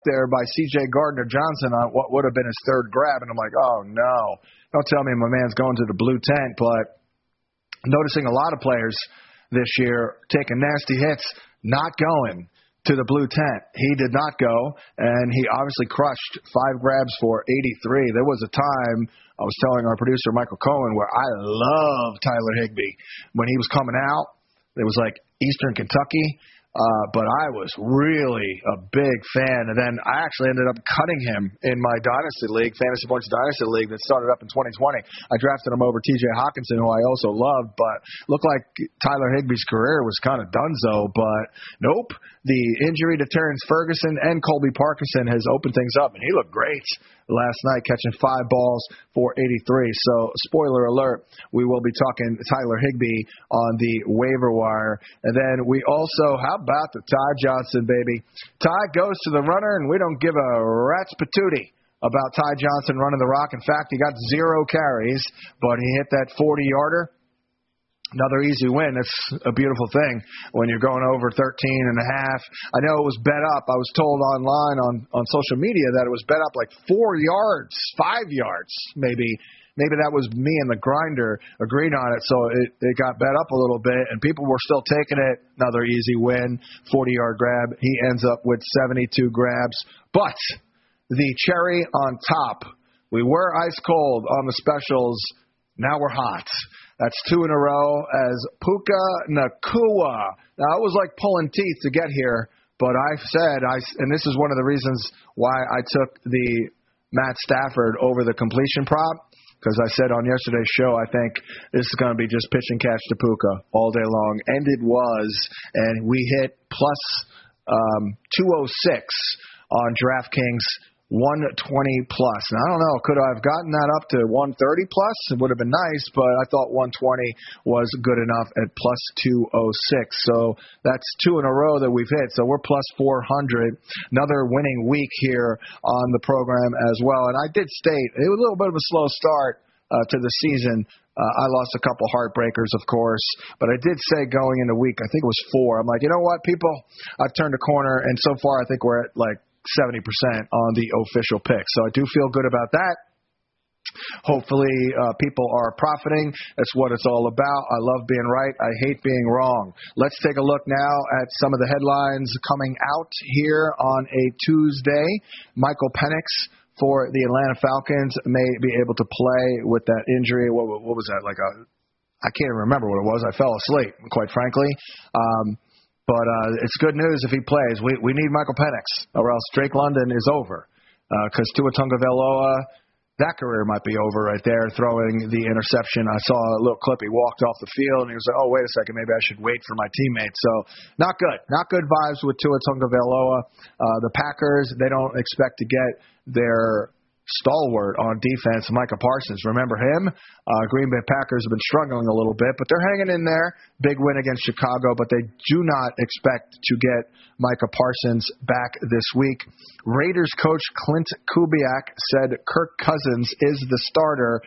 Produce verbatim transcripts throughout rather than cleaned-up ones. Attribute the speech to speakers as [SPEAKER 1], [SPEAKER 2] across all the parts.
[SPEAKER 1] there by C J Gardner-Johnson on what would have been his third grab, and I'm like, oh, no. Don't tell me my man's going to the blue tent, but noticing a lot of players this year taking nasty hits, not going to the blue tent. He did not go, and he obviously crushed five grabs for eighty-three. There was a time, I was telling our producer, Michael Cohen, where I loved Tyler Higbee. When he was coming out, it was like Eastern Kentucky. Uh, but I was really a big fan, and then I actually ended up cutting him in my Dynasty League, Fantasy Points Dynasty League that started up in twenty twenty. I drafted him over T J Hawkinson, who I also loved, but looked like Tyler Higbee's career was kind of donezo, but nope. The injury to Terrence Ferguson and Colby Parkinson has opened things up, and he looked great last night, catching five balls for eighty-three. So, spoiler alert, we will be talking Tyler Higbee on the waiver wire. And then we also, how about the Ty Johnson, baby? Ty goes to the runner, and we don't give a rat's patootie about Ty Johnson running the rock. In fact, he got zero carries, but he hit that forty-yarder. Another easy win. It's a beautiful thing when you're going over thirteen and a half. I know it was bet up. I was told online on, on social media that it was bet up like four yards, five yards, maybe. Maybe that was me and the grinder agreed on it, so it, it got bet up a little bit, and people were still taking it. Another easy win, forty-yard grab. He ends up with seventy-two grabs. But the cherry on top, we were ice cold on the specials. Now we're hot. That's two in a row as Puka Nacua. Now, it was like pulling teeth to get here, but I said, I, and this is one of the reasons why I took the Matt Stafford over the completion prop, because I said on yesterday's show, I think this is going to be just pitch and catch to Puka all day long. And it was, and we hit plus um, two oh six on DraftKings. one twenty plus. Now, I don't know. Could I have gotten that up to one thirty plus? It would have been nice, but I thought one twenty was good enough at plus two oh six. So that's two in a row that we've hit. So we're plus four hundred. Another winning week here on the program as well. And I did state it was a little bit of a slow start uh, to the season. Uh, I lost a couple heartbreakers, of course, but I did say going into week, I think it was four. I'm like, you know what, people? I've turned a corner, and so far I think we're at like seventy percent on the official pick. So I do feel good about that. Hopefully uh, people are profiting. That's what it's all about. I love being right. I hate being wrong. Let's take a look now at some of the headlines coming out here on a Tuesday. Michael Penix for the Atlanta Falcons may be able to play with that injury. What, what was that? Like a, I can't even remember what it was. I fell asleep, quite frankly. Um, But uh, it's good news if he plays. We we need Michael Penix, or else Drake London is over. Because uh, Tua Tagovailoa, that career might be over right there, throwing the interception. I saw a little clip. He walked off the field, and he was like, oh, wait a second, maybe I should wait for my teammates. So not good. Not good vibes with Tua Tagovailoa. Uh, the Packers, they don't expect to get their stalwart on defense, Micah Parsons. Remember him? Uh, Green Bay Packers have been struggling a little bit, but they're hanging in there. Big win against Chicago, but they do not expect to get Micah Parsons back this week. Raiders coach Clint Kubiak said Kirk Cousins is the starter.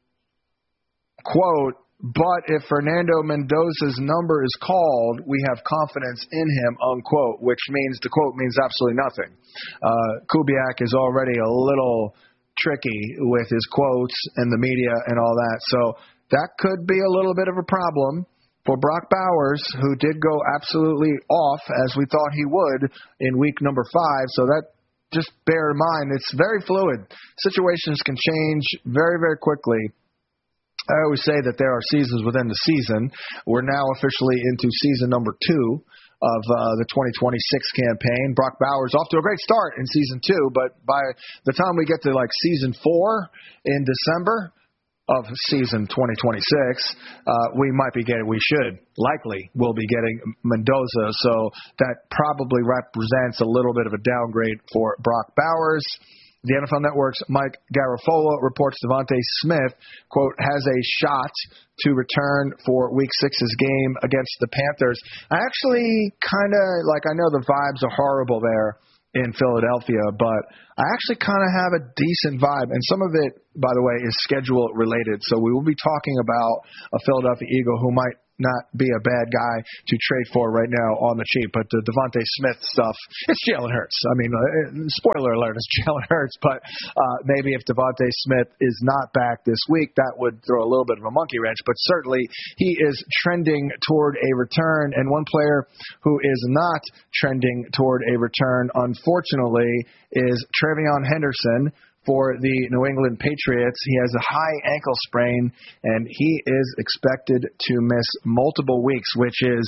[SPEAKER 1] Quote, but if Fernando Mendoza's number is called, we have confidence in him, unquote, which means, the quote means absolutely nothing. Uh, Kubiak is already a little tricky with his quotes and the media and all that. So that could be a little bit of a problem for Brock Bowers, who did go absolutely off as we thought he would in week number five. So that, just bear in mind, it's very fluid. Situations can change very, very quickly. I always say that there are seasons within the season. We're now officially into season number two of uh, the twenty twenty-six campaign. Brock Bowers off to a great start in season two, but by the time we get to like season four in December of season twenty twenty-six, uh, we might be getting, we should, likely will be getting Mendoza. So that probably represents a little bit of a downgrade for Brock Bowers. The N F L Network's Mike Garafolo reports Devontae Smith, quote, has a shot to return for Week six's game against the Panthers. I actually kind of, like, I know the vibes are horrible there in Philadelphia, but I actually kind of have a decent vibe. And some of it, by the way, is schedule related. So we will be talking about a Philadelphia Eagle who might not be a bad guy to trade for right now on the cheap. But the Devontae Smith stuff, it's Jalen Hurts. I mean, uh, spoiler alert, it's Jalen Hurts. But uh, maybe if Devontae Smith is not back this week, that would throw a little bit of a monkey wrench. But certainly he is trending toward a return. And one player who is not trending toward a return, unfortunately, is TreVeyon Henderson for the New England Patriots. He has a high ankle sprain, and he is expected to miss multiple weeks, which is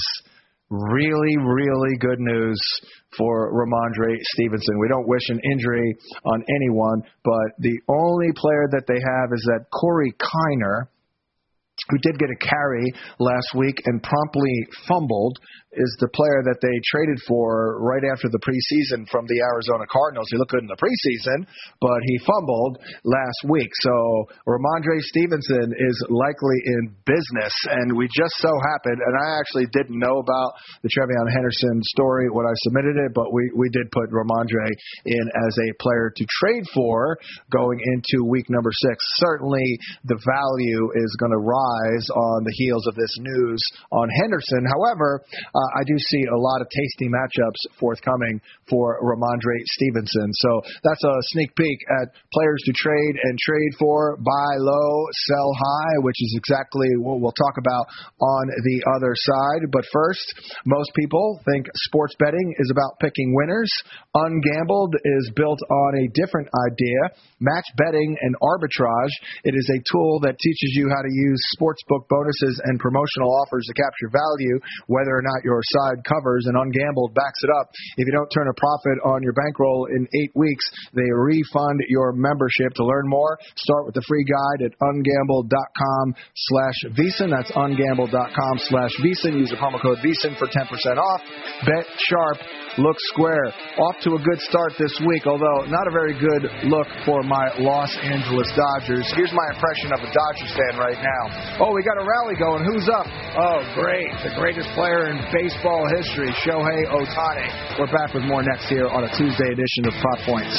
[SPEAKER 1] really, really good news for Ramondre Stevenson. We don't wish an injury on anyone, but the only player that they have is that Corey Kiner, who did get a carry last week and promptly fumbled, is the player that they traded for right after the preseason from the Arizona Cardinals. He looked good in the preseason, but he fumbled last week. So Ramondre Stevenson is likely in business, and we just so happened, and I actually didn't know about the TreVeyon Henderson story when I submitted it, but we, we did put Ramondre in as a player to trade for going into week number six. Certainly the value is going to rise on the heels of this news on Henderson. However, uh, I do see a lot of tasty matchups forthcoming for Ramondre Stevenson. So that's a sneak peek at players to trade and trade for, buy low, sell high, which is exactly what we'll talk about on the other side. But first, most people think sports betting is about picking winners. Ungambled is built on a different idea, match betting and arbitrage. It is a tool that teaches you how to use sportsbook bonuses and promotional offers to capture value, whether or not your side covers, and Ungambled backs it up. If you don't turn a profit on your bankroll in eight weeks, they refund your membership. To learn more, start with the free guide at ungambled.com slash VSiN. That's ungambled.com slash VSiN. Use the promo code VSiN for ten percent off. Bet sharp, look square. Off to a good start this week, although not a very good look for my Los Angeles Dodgers. Here's my impression of a Dodgers fan right now. Oh, we got a rally going. Who's up? Oh, great. The greatest player in baseball history, Shohei Ohtani. We're back with more next here on a Tuesday edition of Prop Points.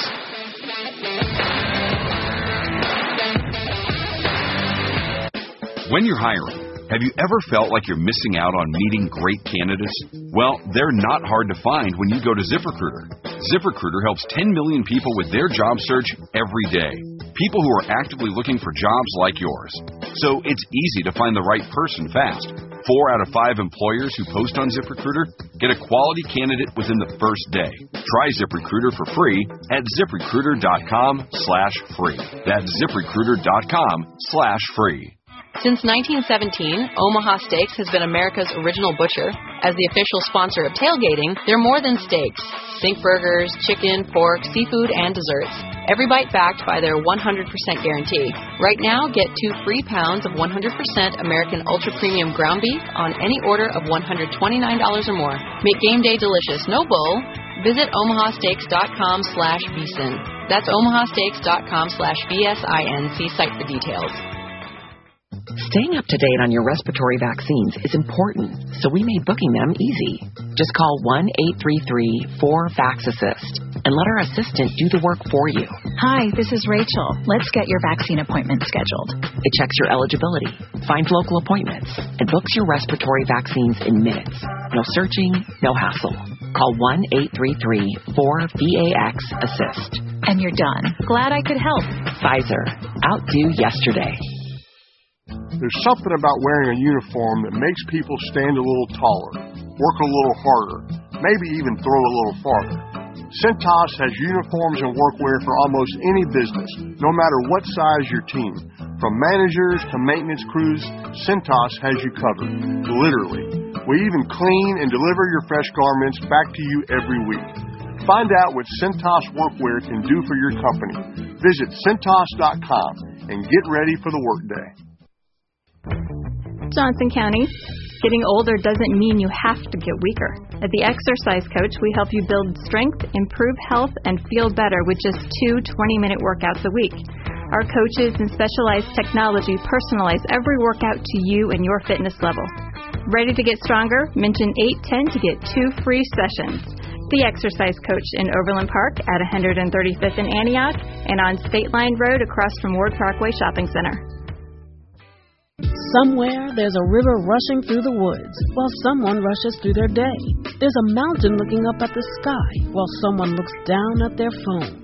[SPEAKER 2] When you're hiring, have you ever felt like you're missing out on meeting great candidates? Well, they're not hard to find when you go to ZipRecruiter. ZipRecruiter helps ten million people with their job search every day. People who are actively looking for jobs like yours. So it's easy to find the right person fast. Four out of five employers who post on ZipRecruiter get a quality candidate within the first day. Try ZipRecruiter for free at ZipRecruiter.com slash free. That's ZipRecruiter.com slash free.
[SPEAKER 3] Since nineteen seventeen, Omaha Steaks has been America's original butcher. As the official sponsor of tailgating, they're more than steaks. Think burgers, chicken, pork, seafood, and desserts. Every bite backed by their one hundred percent guarantee. Right now, get two free pounds of one hundred percent American Ultra Premium ground beef on any order of one hundred twenty-nine dollars or more. Make game day delicious, no bull. Visit omahasteaks.com slash VSiN. That's omahasteaks.com slash V S I N. See site for details.
[SPEAKER 4] Staying up to date on your respiratory vaccines is important, so we made booking them easy. Just call one eight three three four VAX-ASSIST and let our assistant do the work for you.
[SPEAKER 5] Hi, this is Rachel. Let's get your vaccine appointment scheduled.
[SPEAKER 4] It checks your eligibility, finds local appointments, and books your respiratory vaccines in minutes. No searching, no hassle. Call one eight three three four VAX-ASSIST.
[SPEAKER 5] And you're done. Glad I could help.
[SPEAKER 4] Pfizer. Outdo yesterday.
[SPEAKER 6] There's something about wearing a uniform that makes people stand a little taller, work a little harder, maybe even throw a little farther. Cintas has uniforms and workwear for almost any business, no matter what size your team. From managers to maintenance crews, Cintas has you covered, literally. We even clean and deliver your fresh garments back to you every week. Find out what Cintas workwear can do for your company. Visit Cintas dot com and get ready for the workday.
[SPEAKER 7] Johnson County. Getting older doesn't mean you have to get weaker. At The Exercise Coach, we help you build strength, improve health, and feel better with just two twenty-minute workouts a week. Our coaches and specialized technology personalize every workout to you and your fitness level. Ready to get stronger? Mention eight ten to get two free sessions. The Exercise Coach in Overland Park at one thirty-fifth and Antioch and on State Line Road across from Ward Parkway Shopping Center.
[SPEAKER 8] Somewhere, there's a river rushing through the woods while someone rushes through their day. There's a mountain looking up at the sky while someone looks down at their phone.